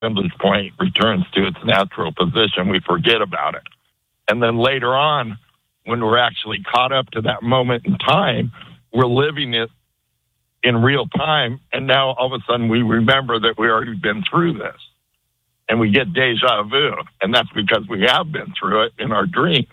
assembly point returns to its natural position, we forget about it. And then later on, when we're actually caught up to that moment in time, we're living it in real time. And now all of a sudden we remember that we already been through this. And we get deja vu. And that's because we have been through it in our dream.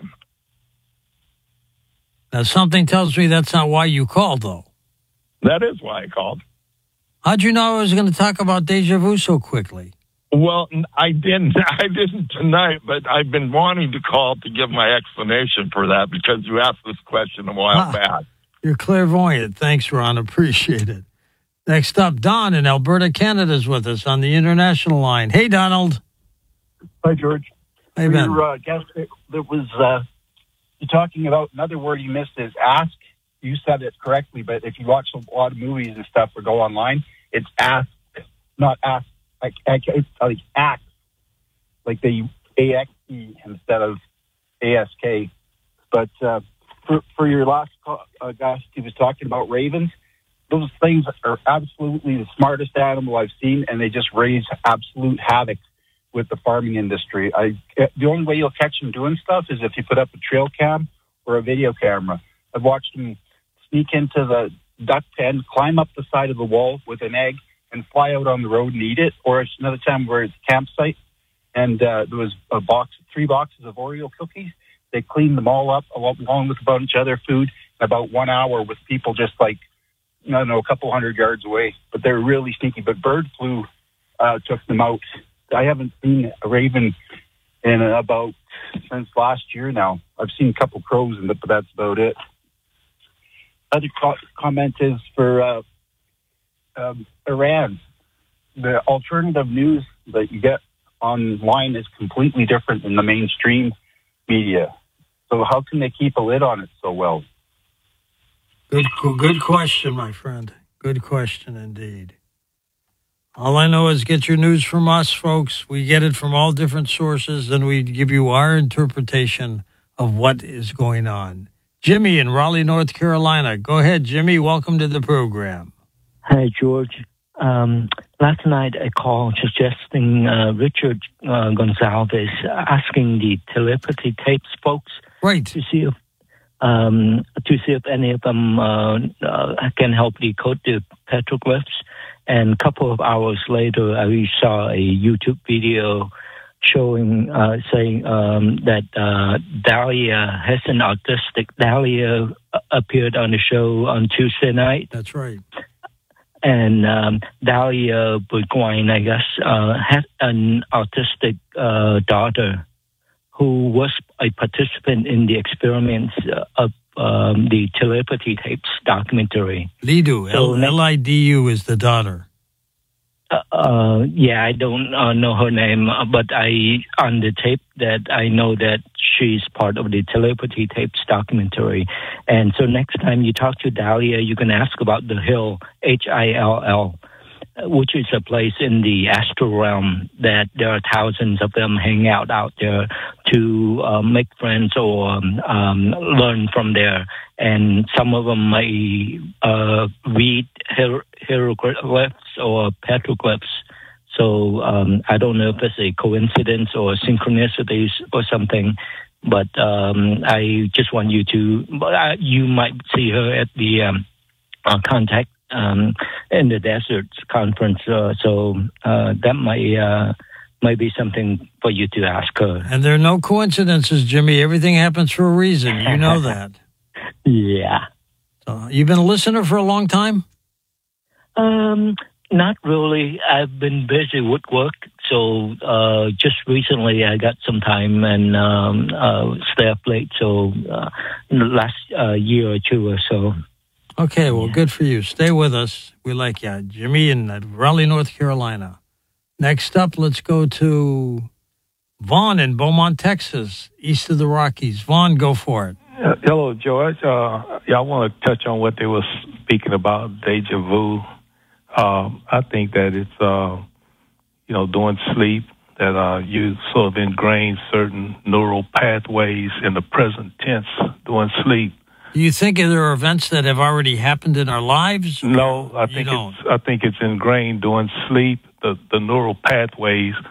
Now, something tells me that's not why you called, though. That is why I called. How'd you know I was going to talk about deja vu so quickly? Well, I didn't tonight, but I've been wanting to call to give my explanation for that because you asked this question a while back. You're clairvoyant. Thanks, Ron. Appreciate it. Next up, Don in Alberta, Canada is with us on the international line. Hey, Donald. Hi, George. Hey, Ben. Your guest, there was you're talking about another word you missed is ask. You said it correctly, but if you watch a lot of movies and stuff or go online, it's ask, not ask. It's like act, like the A-X-E instead of A-S-K. But for your last guest, he was talking about ravens. Those things are absolutely the smartest animal I've seen, and they just raise absolute havoc with the farming industry. The only way you'll catch them doing stuff is if you put up a trail cam or a video camera. I've watched them sneak into the duck pen, climb up the side of the wall with an egg, and fly out on the road and eat it. Or it's another time where it's a campsite, and there was 3 boxes of Oreo cookies. They cleaned them all up along with a bunch of other food in about 1 hour with people just like, I don't know, a couple hundred yards away. But they're really sneaky. But bird flu took them out. I haven't seen a raven in about since last year now. I've seen a couple crows, but that's about it. Other comment is for Iran. The alternative news that you get online is completely different than the mainstream media. So how can they keep a lid on it so well? Good question, my friend. Good question indeed. All I know is get your news from us, folks. We get it from all different sources, and we give you our interpretation of what is going on. Jimmy in Raleigh, North Carolina. Go ahead, Jimmy. Welcome to the program. Hi, George. Last night I called suggesting Richard Gonzalez asking the telepathy tapes folks to see if any of them can help decode the petroglyphs. And a couple of hours later, I saw a YouTube video showing, saying that Dahlia has an autistic. Dahlia appeared on the show on Tuesday night. That's right. And Dahlia Burgoyne, I guess, had an autistic daughter who was a participant in the experiments of the telepathy tapes documentary. Lidu, L-I-D-U is the daughter. Yeah, I don't know her name, but on the tape that I know that she's part of the telepathy tapes documentary. And so next time you talk to Dahlia, you can ask about the Hill, Hill, which is a place in the astral realm that there are thousands of them hang out there to make friends or learn from there. And some of them may read hieroglyphs or petroglyphs. So I don't know if it's a coincidence or synchronicities or something, but I just want you to, you might see her at the Contact in the Deserts conference, so that might be something for you to ask her. And there are no coincidences, Jimmy. Everything happens for a reason. You know that. Yeah. So you've been a listener for a long time? Not really. I've been busy with work, so just recently I got some time and stay up late. So last year or two or so. Okay, well, good for you. Stay with us. We like you. Jimmy in Raleigh, North Carolina. Next up, let's go to Vaughn in Beaumont, Texas, east of the Rockies. Vaughn, go for it. Hello, George. I want to touch on what they were speaking about, deja vu. I think that it's, during sleep, that you sort of ingrain certain neural pathways in the present tense during sleep. Do you think there are events that have already happened in our lives? No, I think it's ingrained during sleep, the neural pathways